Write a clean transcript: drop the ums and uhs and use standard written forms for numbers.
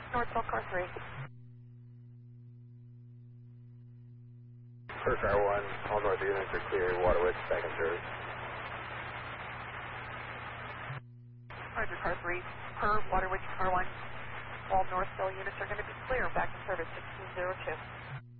Northville car 3. Per car 1, all north units are clear, Waterwitch, back in service. Roger, car 3. Per Waterwitch car 1. All Northville units are going to be clear, back in service 1602.